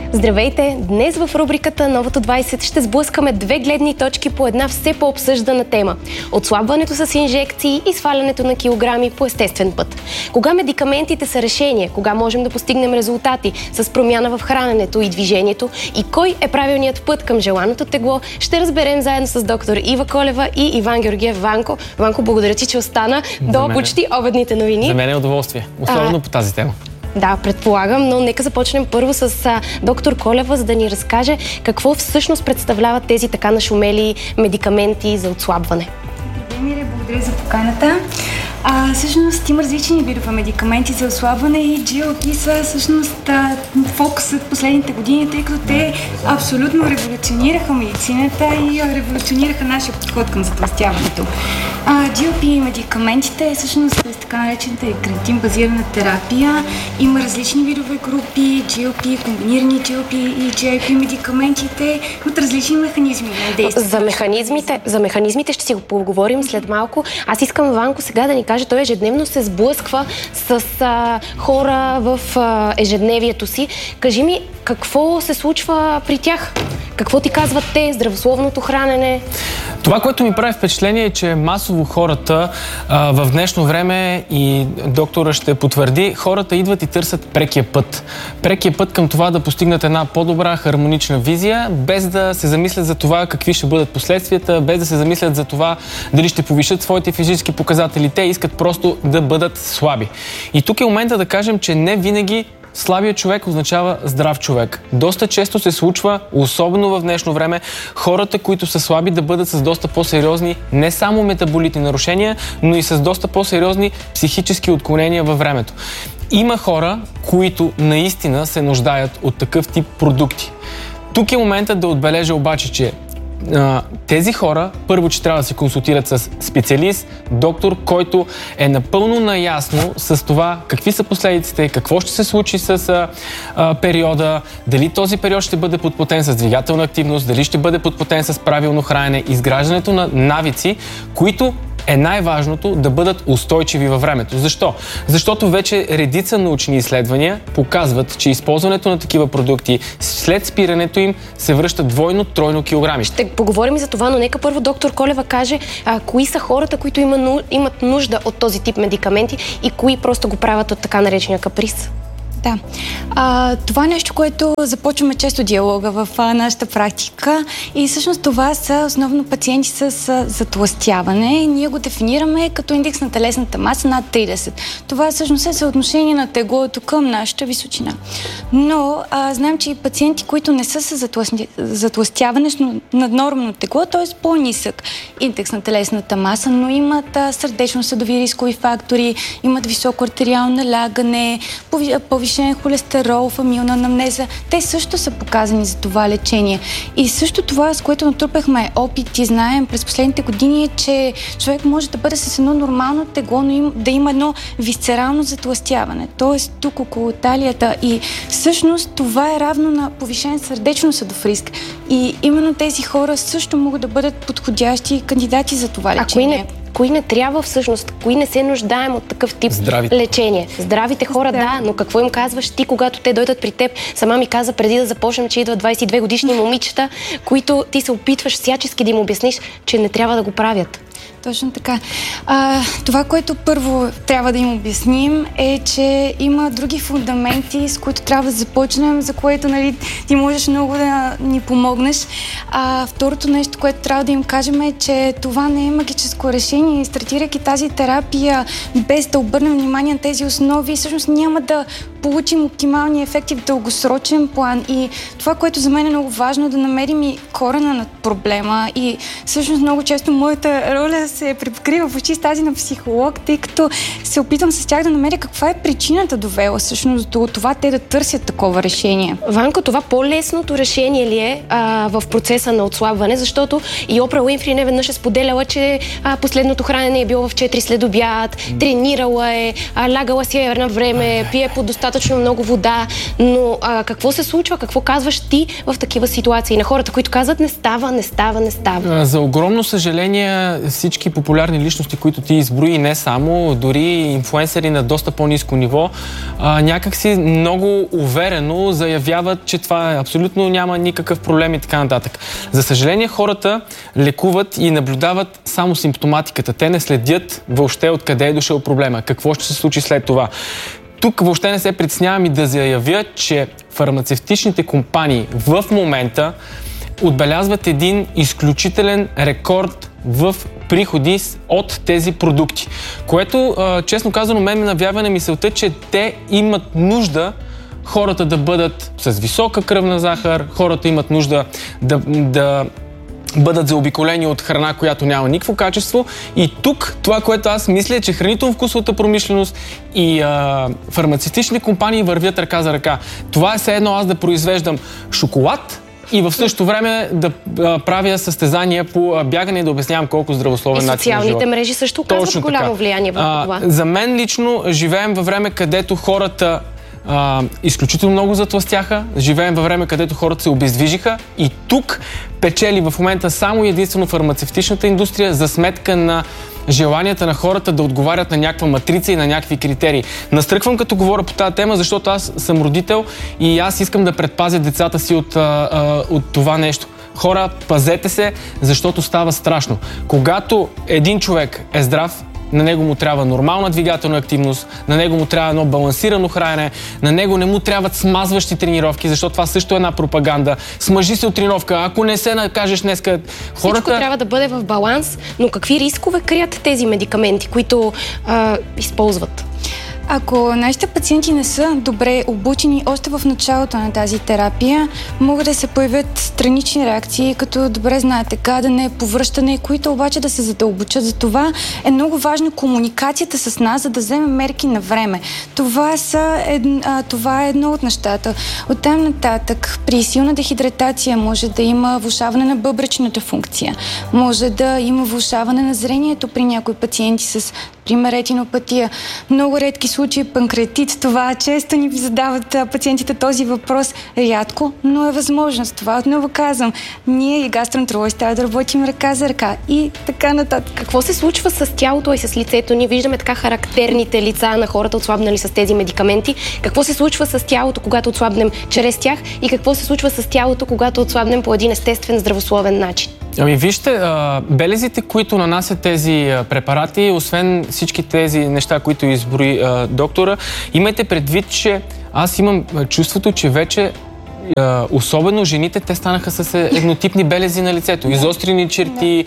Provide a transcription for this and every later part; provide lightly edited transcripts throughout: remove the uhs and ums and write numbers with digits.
Здравейте! Днес в рубриката Новото 20 ще сблъскаме две гледни точки по една все по-обсъждана тема – отслабването с инжекции и свалянето на килограми по естествен път. Кога медикаментите са решение, кога можем да постигнем резултати с промяна в храненето и движението и кой е правилният път към желаното тегло, ще разберем заедно с доктор Ива Колева и Иван Георгиев. Ванко, благодаря ти, че остана до почти обедните новини. За мен е удоволствие, особено по тази тема. Да, предполагам, но нека започнем първо с доктор Колева, за да ни разкаже какво всъщност представляват тези така нашумели медикаменти за отслабване. Мире, благодаря за поканата. Всъщност има различни видове медикаменти за отслабване и GLP са всъщност фокусът последните години, тъй като те абсолютно революционираха медицината и революционираха нашия подход към затлъстяването. GLP медикаментите всъщност с така наречената креатин-базирана терапия. Има различни видове групи, GLP, комбинирани GLP и GIP медикаментите от различни механизми на действие. За механизмите ще си го поговорим след малко. Аз искам Ванко сега да ни каже, той ежедневно се сблъсква с хора в ежедневието си. Кажи ми, какво се случва при тях? Какво ти казват те? Здравословното хранене? Това, което ми прави впечатление е, че масово хората в днешно време, и доктора ще потвърди, хората идват и търсят прекия път. Прекия път към това да постигнат една по-добра хармонична визия, без да се замислят за това какви ще бъдат последствията, без да се замислят за това дали ще повишат своите физически показатели. Те искат просто да бъдат слаби. И тук е момента да кажем, че не винаги слабият човек означава здрав човек. Доста често се случва, особено в днешно време, хората, които са слаби, да бъдат с доста по-сериозни не само метаболитни нарушения, но и с доста по-сериозни психически отклонения във времето. Има хора, които наистина се нуждаят от такъв тип продукти. Тук е моментът да отбележа обаче, че тези хора първо, че трябва да се консултират с специалист, доктор, който е напълно наясно с това какви са последиците, какво ще се случи с периода, дали този период ще бъде подплатен с двигателна активност, дали ще бъде подплатен с правилно хранене, изграждането на навици, които е най-важното да бъдат устойчиви във времето. Защо? Защото вече редица научни изследвания показват, че използването на такива продукти след спирането им се връща двойно-тройно килограми. Ще поговорим за това, но нека първо доктор Колева каже кои са хората, които имат нужда от този тип медикаменти и кои просто го правят от така наречения каприз. Да. Това е нещо, което започваме често диалога в нашата практика и всъщност това са основно пациенти с затлъстяване. Ние го дефинираме като индекс на телесната маса над 30. Това всъщност е съотношение на теглото към нашата височина. Но знаем, че и пациенти, които не са с затлъстяване, с наднормално тегло, т.е. по-нисък индекс на телесната маса, но имат сърдечно-съдови рискови фактори, имат високо артериално налягане, повишен холестерол, фамилна анамнеза. Те също са показани за това лечение. И също това, с което натрупахме опит и знаем през последните години, е, че човек може да бъде с едно нормално тегло, но да има едно висцерално затлъстяване. Тоест тук около талията. И всъщност това е равно на повишен сърдечно-съдов риск. И именно тези хора също могат да бъдат подходящи кандидати за това лечение. Кои не трябва всъщност, кои не се нуждаем от такъв тип лечение? Здравите хора, да, но какво им казваш ти, когато те дойдат при теб? Сама ми каза преди да започнем, че идват 22 годишни момичета, които ти се опитваш всячески да им обясниш, че не трябва да го правят. Точно така. Това, което първо трябва да им обясним е, че има други фундаменти, с които трябва да започнем, за което ти можеш много да ни помогнеш. Второто нещо, което трябва да им кажем е, че това не е магическо решение. Стартирайки тази терапия без да обърнем внимание на тези основи, всъщност няма да получим оптимални ефекти в дългосрочен план. И това, което за мен е много важно, да намерим и корена на проблема. И всъщност много често моята роля се припокрива почти с тази на психолог, тъй като се опитвам с тях да намеря каква е причината довела всъщност до това те да търсят такова решение. Ванко, това по-лесното решение ли е в процеса на отслабване, защото и Опра Уинфри неведнъж е споделяла, че последното хранене е било в 4 след обяд, тренирала е, лягала си е на време, пие по достатъчно достатъчно много вода, но какво се случва, какво казваш ти в такива ситуации на хората, които казват не става? За огромно съжаление, всички популярни личности, които ти изброи, не само, дори инфлуенсъри на доста по-ниско ниво, някакси много уверено заявяват, че това абсолютно няма никакъв проблем и така нататък. За съжаление, хората лекуват и наблюдават само симптоматиката. Те не следят въобще откъде е дошъл проблема, какво ще се случи след това. Тук въобще не се притеснявам и да заявя, че фармацевтичните компании в момента отбелязват един изключителен рекорд в приходи от тези продукти, което, честно казано, мен ме навява на мисълта, че те имат нужда хората да бъдат с висока кръвна захар, хората имат нужда да бъдат заобиколени от храна, която няма никакво качество. И тук това, което аз мисля, е, че хранително-вкусовата промишленост и фармацевтичните компании вървят ръка за ръка. Това е все едно аз да произвеждам шоколад и в същото време да правя състезания по бягане и да обяснявам колко здравословен начин на живот. И социалните мрежи също оказват голямо влияние върху това. За мен лично живеем във време, където хората изключително много затлъстяха, живеем във време, където хората се обездвижиха и тук печели в момента само единствено фармацевтичната индустрия за сметка на желанията на хората да отговарят на някаква матрица и на някакви критерии. Настръквам като говоря по тази тема, защото аз съм родител и аз искам да предпазя децата си от това нещо. Хора, пазете се, защото става страшно. Когато един човек е здрав, на него му трябва нормална двигателна активност, на него му трябва едно балансирано хранене, на него не му трябват смазващи тренировки, защото това също е една пропаганда. Смажи се от тренировка, ако не се накажеш днеска... Всичко трябва да бъде в баланс, но какви рискове крият тези медикаменти, които използват? Ако нашите пациенти не са добре обучени още в началото на тази терапия, могат да се появят странични реакции, като добре знаете, гадене, повръщане, които обаче да се задълбочат. За това е много важна комуникацията с нас, за да вземем мерки на време. Това е едно от нещата. Оттам нататък, при силна дехидратация може да има влошаване на бъбречната функция, може да има влошаване на зрението при някои пациенти с, пример, ретинопатия. Много редки случаи панкреатит, това често ни задават пациентите този въпрос. Рядко, но е възможност. Това отново казвам. Ние и гастроентеролози трябва да работим ръка за ръка и така нататък. Какво се случва с тялото и с лицето? Ние виждаме така характерните лица на хората, отслабнали с тези медикаменти. Какво се случва с тялото, когато отслабнем чрез тях и какво се случва с тялото, когато отслабнем по един естествен, здравословен начин? Ами вижте, белезите, които нанасят тези препарати, освен всички тези неща, които изброи доктора, имайте предвид, че аз имам чувството, че вече особено жените, те станаха с еднотипни белези на лицето. Изострени черти,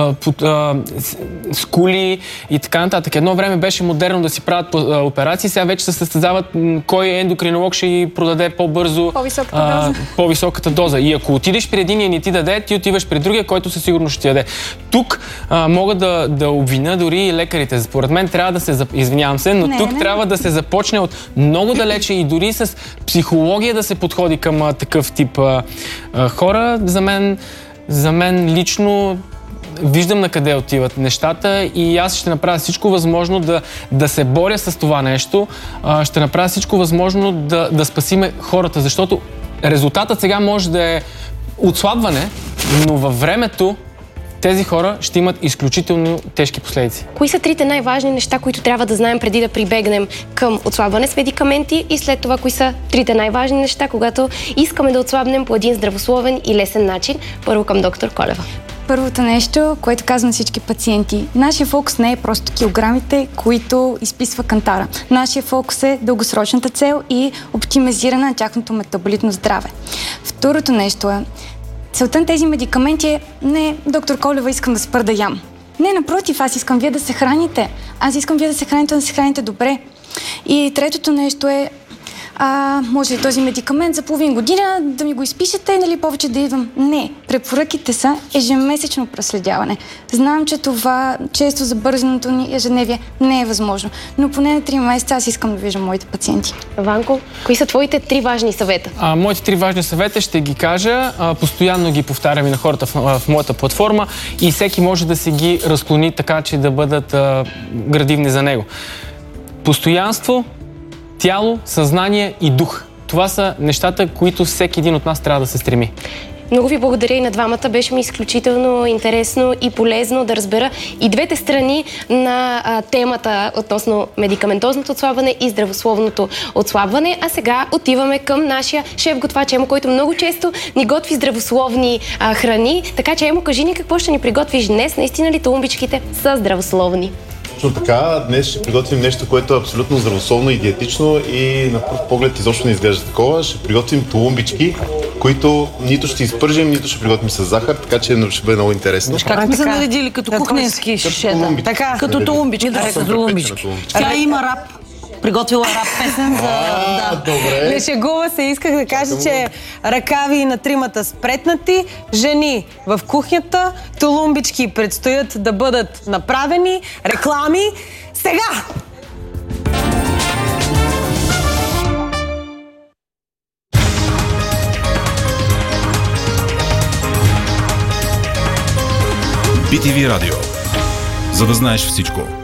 скули и така нататък. Едно време беше модерно да си правят операции, сега вече се състезават кой ендокринолог ще ги продаде по-бързо по-високата доза. И ако отидеш при единия и не ти даде, ти отиваш при другия, който със сигурност ще ти даде. Тук мога да обвиня дори и лекарите. Според мен трябва да се, извинявам се, но тук трябва да се започне от много далече и дори с психология да се подходи към такъв тип хора. За мен лично виждам на къде отиват нещата и аз ще направя всичко възможно да се боря с това нещо. Ще направя всичко възможно да спасиме хората, защото резултатът сега може да е отслабване, но във времето тези хора ще имат изключително тежки последици. Кои са трите най-важни неща, които трябва да знаем преди да прибегнем към отслабване с медикаменти и след това кои са трите най-важни неща, когато искаме да отслабнем по един здравословен и лесен начин? Първо към доктор Колева. Първото нещо, което казвам на всички пациенти, нашия фокус не е просто килограмите, които изписва кантара. Нашия фокус е дългосрочната цел и оптимизиране на тяхното метаболитно здраве. Второто нещо е, целта на тези медикаменти е не, доктор Колева, искам да спра да ям. Не, напротив, аз искам вие да се храните. Аз искам вие да се храните добре. И третото нещо е, може ли този медикамент за половин година да ми го изпишете, нали повече да идвам? Не. Препоръките са ежемесечно проследяване. Знам, че това често за бързаното ни ежедневие не е възможно, но поне на 3 месеца аз искам да виждам моите пациенти. Ванко, кои са твоите 3 важни съвета? Моите 3 важни съвета ще ги кажа. Постоянно ги повтарям и на хората в моята платформа и всеки може да си ги разклони така, че да бъдат градивни за него. Постоянство, тяло, съзнание и дух. Това са нещата, които всеки един от нас трябва да се стреми. Много ви благодаря и на двамата. Беше ми изключително интересно и полезно да разбера и двете страни на темата относно медикаментозното отслабване и здравословното отслабване. А сега отиваме към нашия шеф-готвач Емо, който много често ни готви здравословни храни. Така че, Емо, кажи ни какво ще ни приготвиш днес. Наистина ли толумбичките са здравословни? Точно така, днес ще приготвим нещо, което е абсолютно здравословно и диетично и на пръв поглед изобщо не изглежда такова. Ще приготвим толумбички, които нито ще изпържим, нито ще приготвим с захар, така че ще бъде много интересно. Как сме се наредили като кухненски шишета? Така, като толумбички. Тя има рап. Приготвила рап песен за... Добре. Не шегува се, исках да кажа, че ръкави на тримата спретнати, жени в кухнята, толумбички предстоят да бъдат направени, реклами. Сега! BTV Радио. За да знаеш всичко.